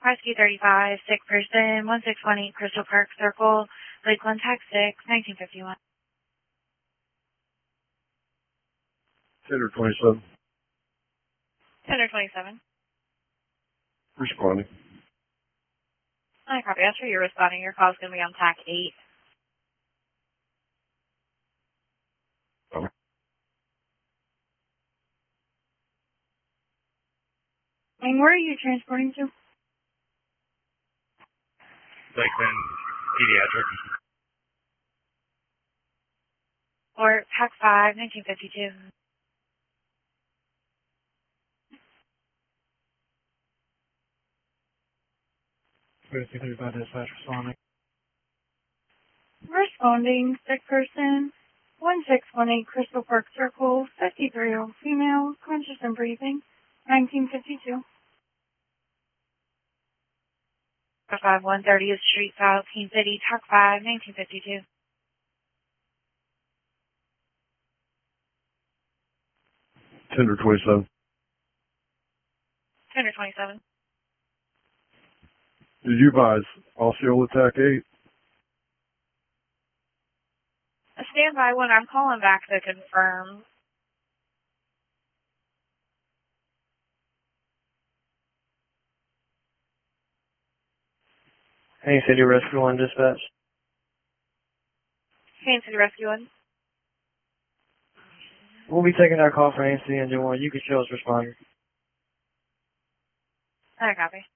Rescue 35, sick person, 1618 Crystal Park Circle, Lakeland, Texas, 1951. Tender 27. Tender 27. Responding. I copy. After you're responding, your call is going to be on TAC 8. Okay. And where are you transporting to? Lakeland Pediatric. Or TAC 5, 1952. Rescue 35 dispatch responding. Responding, sick person, 1618 Crystal Park Circle, 53-year-old female, conscious and breathing, 1952. 5 130th Street, South King City, TAC 5, 1952. Tender 27. Tender 27. Did you advise Osceola TAC 8? Stand by when I'm calling back to confirm. Haines City Rescue 1 dispatch. Haines City Rescue 1. We'll be taking our call for Haines City Engine 1. You can show us responding. I copy.